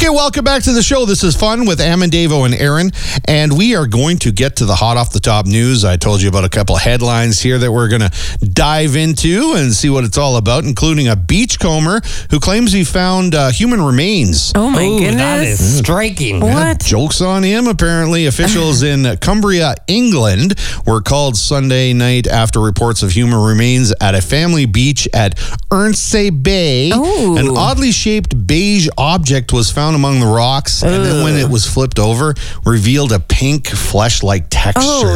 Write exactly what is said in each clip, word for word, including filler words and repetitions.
Okay, welcome back to the show. This is Fun with Amandavo and Aaron, and we are going to get to the hot off the top news. I told you about a couple headlines here that we're going to dive into and see what it's all about, including a beachcomber who claims he found uh, human remains. Oh my Ooh, goodness. that is striking. What? Yeah, joke's on him, apparently. Officials in Cumbria, England were called Sunday night after reports of human remains at a family beach at Ernsey Bay. Ooh. An oddly shaped beige object was found among the rocks, and then when it was flipped over, revealed a pink flesh-like texture. Oh,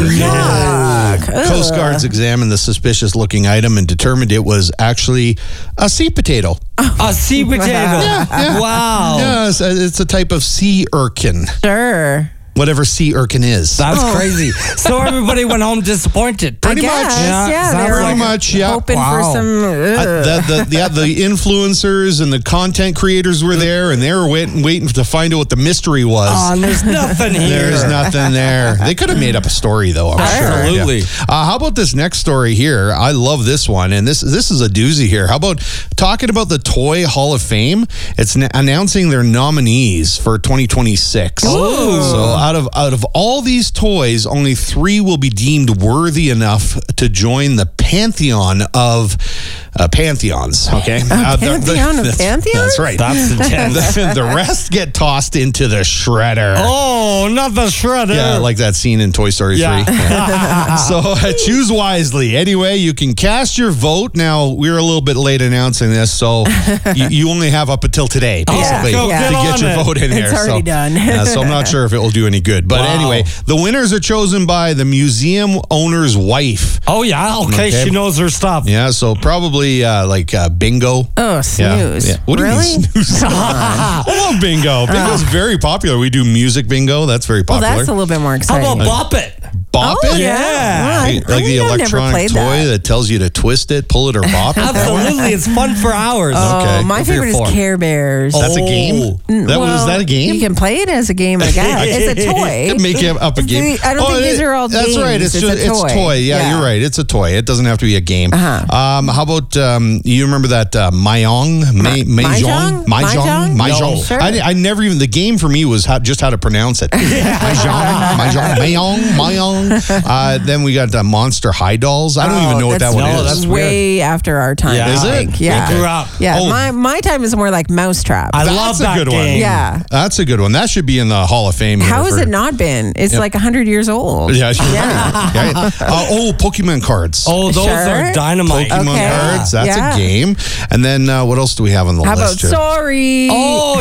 yuck. Coast Ugh. Guards examined the suspicious-looking item and determined it was actually a sea potato. A sea potato. yeah. Wow. Yeah, it's a, it's a type of sea urchin. Sure. Whatever sea urchin is. That's crazy. So everybody went home disappointed. Pretty I much. guess, Yeah, Yeah, sounds they were Pretty much, yeah. hoping Wow. for some. Uh, ugh. the, the, yeah, the influencers and the content creators were there, and they were waiting, waiting to find out what the mystery was. Oh, and there's nothing here. There's nothing there. They could have made up a story, though, I'm sure. Absolutely. Yeah. Uh, how about this next story here? I love this one, and this this is a doozy here. How about talking about the Toy Hall of Fame? It's n- announcing their nominees for twenty twenty-six. Ooh. So out of out of all these toys, only three will be deemed worthy enough to join the pantheon of uh, pantheons. Okay, A pantheon of that's, pantheons? That's right. That's intense. the, the rest get tossed into the shredder. Oh, not the shredder. Yeah, like that scene in Toy Story Yeah. three. Yeah. So uh, choose wisely. Anyway, you can cast your vote. Now, we're a little bit late announcing this, so you, you only have up until today, basically, go to get get on your it. vote in It's here. already so, done. yeah, so I'm not sure if it will do any good. But Wow. anyway, the winners are chosen by the museum owner's wife. Oh, yeah. Okay, Okay. she knows her stuff. Yeah, so probably uh, like uh, bingo. Oh, Yeah, snooze. yeah. What do really? you mean snooze? I love bingo. Bingo's very popular. We do music bingo. That's very Well, popular. that's a little bit more How exciting. about Bop It? Bop Oh, it? yeah. Yeah. Well, I- Like, I like the mean, I've never electronic played toy that. that. tells you to twist it, pull it, or bop it. Absolutely. It's fun for hours. Oh, Okay. my If you're favorite is four. Care Bears. That's a game? Mm, That well, was that a game? You can play it as a game, I guess. It's a toy. Could make it up a game. I don't think it- these are all That's games. right. It's, It's just a it's toy. toy. Yeah, Yeah. you're right. It's a toy. It doesn't have to be a game. Uh-huh. Um, how about um, you remember that uh, Mahjong? Ma- Mahjong? Mahjong? Mahjong? Mahjong? Mahjong. No. Sure. I, I never even the game for me was how, just how to pronounce it. Mahjong, Mahjong, Mahjong, Mahjong. Uh, then we got uh, Monster High Dolls. I don't even know what that that's, one No, is. that's way after our time. Yeah. I Is it? think. Yeah. We grew up. Yeah. Oh. My my time is more like Mousetrap. I That's love a that good one. game. yeah. That's a good one. That should be in the Hall of Fame. How here has for- it not been? It's Yep. like one hundred years old. Yeah. yeah. yeah. Uh, oh, Pokemon cards. Oh, those Sure. are dynamite. Pokemon Okay. cards. That's Yeah. a game. And then uh, what else do we have on the How about list here? Sorry? Oh,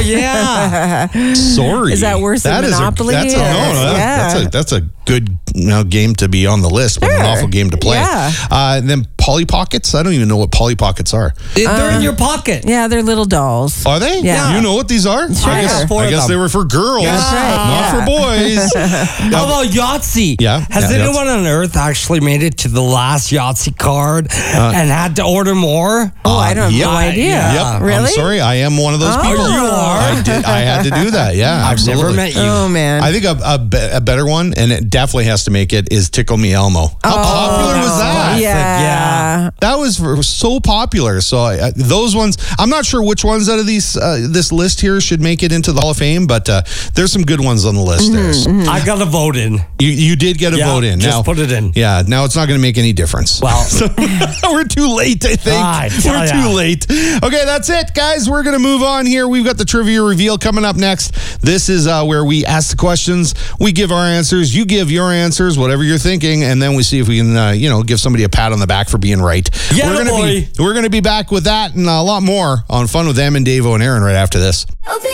yeah. Sorry. Is that worse than is a- Monopoly? that's a, no, no, Yeah. that's a that's a good you know, game to be on the list, but an Sure. awful game to play. Yeah. Uh, and then Polly Pockets. I don't even know what Polly Pockets are. They're in your pocket. Yeah, they're little dolls. Are they? Yeah. You know what these are? Sure. I guess, have four I of guess them. they were for girls, That's right, not yeah. for boys. How about Yahtzee? Yeah, Has yeah, anyone on earth actually made it to the last Yahtzee card and had to order more? Oh, I don't have yep. no idea. Yeah. Yep. Really? I'm sorry. I am one of those Oh. people. You are? I did. I had to do that. Yeah, I've absolutely. never met you. Oh, man. I think a, a, be- a better one, and it definitely has to make it, is Tickle Me Elmo. How popular was that? classic, yeah. yeah. That was for, so popular. So uh, those ones, I'm not sure which ones out of these uh, this list here should make it into the Hall of Fame, but uh, there's some good ones on the list there. So I got to vote in. you, you did get a Yeah, vote in. just now, put it in. Yeah, now it's not going to make any difference. Well, So, we're too late, I think. I tell We're ya. too late. Okay, that's it, guys. We're going to move on here. We've got the trivia reveal coming up next. This is uh, where we ask the questions, we give our answers, you give your answers, whatever you're thinking, and then we see if we can, uh, you know, give somebody a pat on the back for being right. Yeah, we're gonna boy. be we're going to be back with that and a lot more on Fun with Amandavo and Aaron right after this. Open